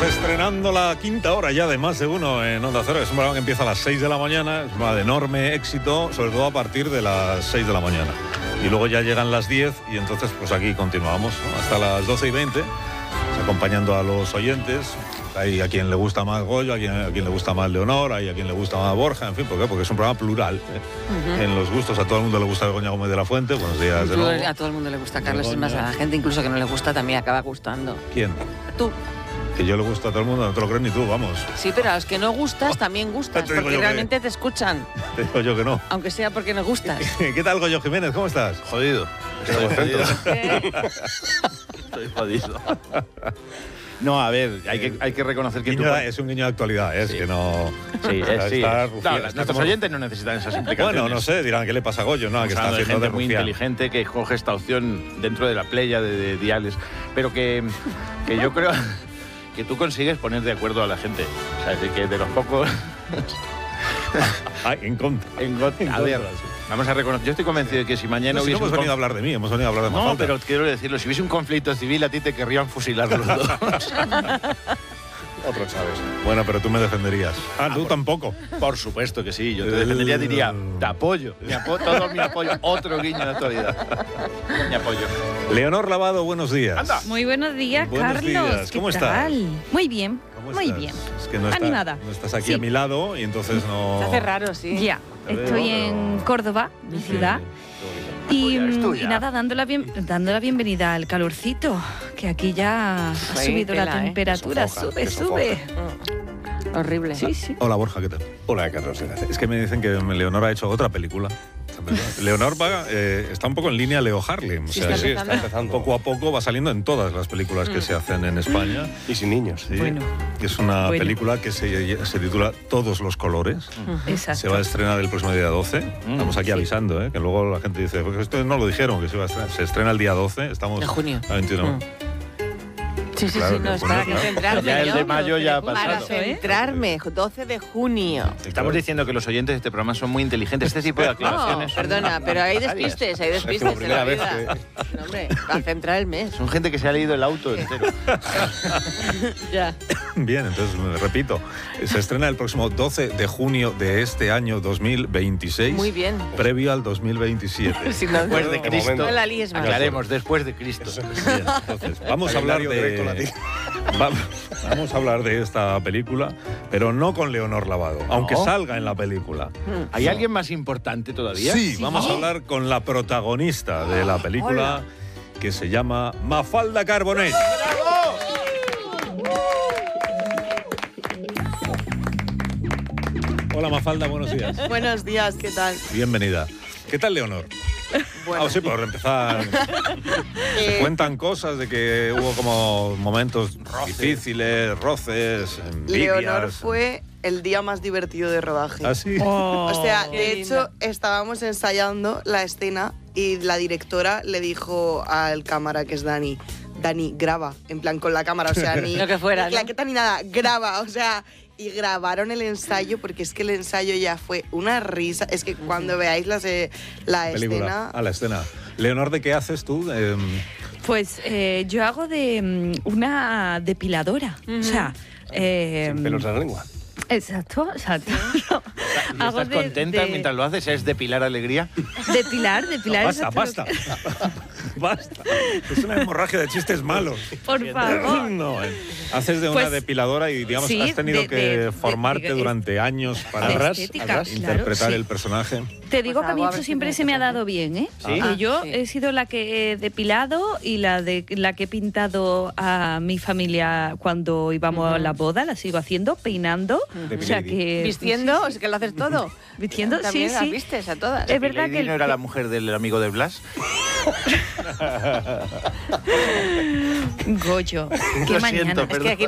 Estrenando la quinta hora ya de Más de Uno en Onda Cero. Es un programa que empieza a las 6 de la mañana, es un programa de enorme éxito, sobre todo a partir de las 6 de la mañana. Y luego ya llegan las 10 y entonces pues aquí continuamos, ¿no? Hasta las 12:20, acompañando a los oyentes. Hay a quien le gusta más Goyo, a quien le gusta más Leonor, hay a quien le gusta más Borja, en fin, ¿por qué? Porque es un programa plural, ¿eh? En los gustos. A todo el mundo le gusta Begoña Gómez de la Fuente. Buenos días de nuevo. A todo el mundo le gusta Carlos, es más, a la gente incluso que no le gusta también acaba gustando. ¿Quién? Tú. Que yo le gusto a todo el mundo, no te lo crees ni tú, vamos. Sí, pero a los que no gustas también gustas, Te digo porque yo realmente te escuchan, Te digo yo que no. aunque sea porque no gustas. ¿Qué tal, Goyo Jiménez? ¿Cómo estás? Jodido. Estoy jodido. Estoy jodido. No, a ver, hay que reconocer que Es un niño de actualidad, es Sí. que no... Sí, sí. Está No, rufián, nuestros como- oyentes no necesitan esas implicaciones. Bueno, no sé, dirán, ¿qué le pasa a Goyo? No, que está Estamos hablando de haciendo gente de muy rufián. inteligente que coge esta opción dentro de la playa de diales, pero que yo creo que tú consigues poner de acuerdo a la gente. O sea, que de los pocos... En contra. A ver, vamos a reconocer. Yo estoy convencido de que si mañana No, si no hubiese hemos venido a hablar de mí, hemos venido a hablar de No, Mafalda. pero quiero decirlo, si hubiese un conflicto civil a ti te querrían fusilar los dos. Otro Chávez. Bueno, pero tú me defenderías. Tú tampoco. Por supuesto que sí, yo te defendería, diría, te apoyo, todo mi apoyo, otro guiño de actualidad. Mi apoyo. Leonor Lavado, buenos días. Anda. Muy buenos días, Buenos Carlos. días. ¿Cómo ¿Qué estás? tal? Muy bien, ¿Cómo muy estás? bien. Es que no Animada. no estás aquí Sí. a mi lado y entonces no... Se hace raro, sí. Ya, Te veo, estoy pero- en Córdoba, mi Sí, ciudad. qué Y, Tuya, es tuya. y nada, dando la bienvenida al calorcito, que aquí ya ha Sí, subido la tela, ¿eh? temperatura. Que sofoca, Sube, que sube. Horrible. Sí, sí. Hola, Borja, ¿qué tal? Hola, Carlos. Es que me dicen que Leonor ha hecho otra película. Leonor está un poco en línea Leo Harlem. O Sí, sea, está Sí, está empezando. empezando. poco a poco va saliendo en todas las películas que se hacen en España. Y sin niños. Sí. Bueno. Es una Bueno. película que se titula Todos los colores. Exacto. Se va a estrenar el próximo día 12. Estamos aquí avisando, que luego la gente dice, porque esto no lo dijeron, que se iba a estrenar. Se estrena el día 12, estamos De junio. a 21. Sí, sí, Claro, sí, que no, es junio, para claro. centrarme. Ya el yo. de mayo ya ha Para pasado. centrarme, 12 de junio. Estamos diciendo que los oyentes de este programa son muy inteligentes. Este tipo de No, aclaraciones. son perdona, pero hay necesarias. despistes, hay despistes como en primera la vez vida. No, hombre, para centrar el mes. Son gente que se ha leído el auto entero. Ya. Bien, entonces repito, se estrena el próximo 12 de junio de este año 2026. Muy bien. Previo al 2027. Si no, Después de no, Cristo. No la líes más. Aclaremos, después de Cristo. Bien, entonces, vamos a hablar vamos a hablar de esta película, pero no con Leonor Lavado, aunque salga en la película. ¿Hay alguien más importante todavía? Sí, vamos a hablar con la protagonista de la película, que se llama Mafalda Carbonell. Hola Mafalda, buenos días. Buenos días, ¿qué tal? Bienvenida. ¿Qué tal, Leonor? Bueno, Sí, por empezar. Se cuentan cosas de que hubo como momentos difíciles, roces, envidias. Leonor fue el día más divertido de rodaje. ¿Ah, sí? O sea, Qué de linda. hecho, estábamos ensayando la escena y la directora le dijo al cámara, que es Dani, graba, en plan con la cámara, o sea, ni Lo que fuera, ni claqueta ni nada, graba, o sea, y grabaron el ensayo porque es que el ensayo ya fue una risa, es que cuando veáis la Película. escena, La escena. Leonor, ¿de qué haces tú? Pues yo hago de una depiladora. O sea, Sin pelos en la lengua. exacto. ¿Y Hago estás contenta mientras lo haces? ¿Es depilar alegría? Depilar. Basta, exacto. basta. Basta. Es una hemorragia de chistes malos. Por favor. No, haces de una Pues, depiladora y, digamos, sí, has tenido que formarte de- durante años para de estética, claro, interpretar sí. el personaje. Te digo Pues que a mí algo, a esto ver si siempre me se me ha dejas dado bien, ¿eh? ¿Sí? Que yo Sí. he sido la que he depilado y la que he pintado a mi familia cuando íbamos a la boda, la sigo haciendo, peinando. O sea que Vistiendo, es que lo haces todo. Vistiendo, sí, También las sí. vistes a todas. Es verdad Lady que no era la mujer del amigo de Blas. Goyo. Qué Lo mañana. siento, Es que aquí